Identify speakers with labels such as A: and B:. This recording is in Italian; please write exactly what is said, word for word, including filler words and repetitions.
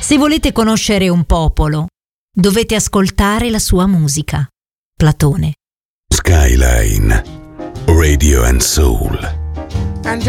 A: Se volete conoscere un popolo, dovete ascoltare la sua musica. Platone.
B: Skyline Radio and Soul.